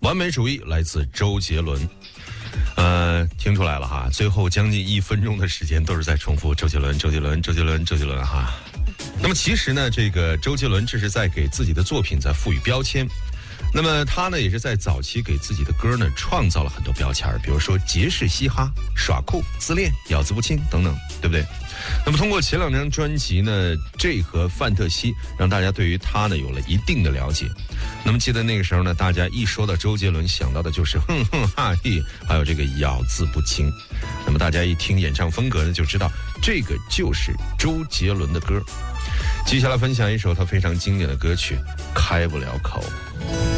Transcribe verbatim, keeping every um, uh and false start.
完美主义来自周杰伦。呃，听出来了哈，最后将近一分钟的时间都是在重复周杰伦、周杰伦、周杰伦、周杰伦哈。那么其实呢，这个周杰伦这是在给自己的作品在赋予标签。那么他呢，也是在早期给自己的歌呢创造了很多标签，比如说杰式嘻哈、耍酷、自恋、咬字不清等等，对不对？那么通过前两张专辑呢，这和范特西让大家对于他呢有了一定的了解。那么记得那个时候呢，大家一说到周杰伦，想到的就是哼哼哈嘿，还有这个咬字不清。那么大家一听演唱风格呢，就知道这个就是周杰伦的歌。接下来分享一首他非常经典的歌曲《开不了口》。